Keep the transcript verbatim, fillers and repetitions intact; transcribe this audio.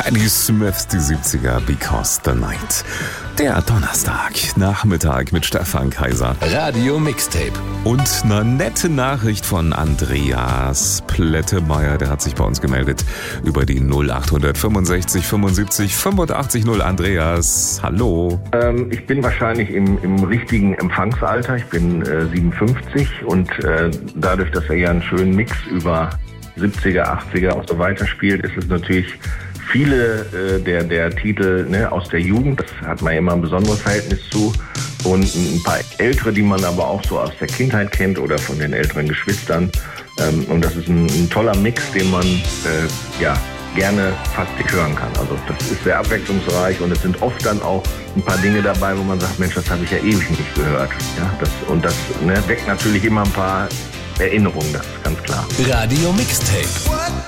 Patti Smith, die siebziger, Because the Night. Der Donnerstag, Nachmittag mit Stefan Kaiser. Radio Mixtape. Und eine nette Nachricht von Andreas Plettemeyer, der hat sich bei uns gemeldet über die null acht fünfundsechzig fünfundsiebzig fünfundachtzig null. Andreas, hallo. Ähm, ich bin wahrscheinlich im, im richtigen Empfangsalter. Ich bin äh, siebenundfünfzig und äh, dadurch, dass er ja einen schönen Mix über siebziger, achtziger und so weiter spielt, ist es natürlich viele äh, der, der Titel, ne, aus der Jugend. Das hat man ja immer ein besonderes Verhältnis zu. Und ein paar ältere, die man aber auch so aus der Kindheit kennt oder von den älteren Geschwistern. Ähm, und das ist ein, ein toller Mix, den man äh, ja gerne fast nicht hören kann. Also das ist sehr abwechslungsreich und es sind oft dann auch ein paar Dinge dabei, wo man sagt, Mensch, das habe ich ja ewig nicht gehört. Ja, das, und das ne, weckt natürlich immer ein paar Erinnerungen, das ist ganz klar. Radio Mixtape.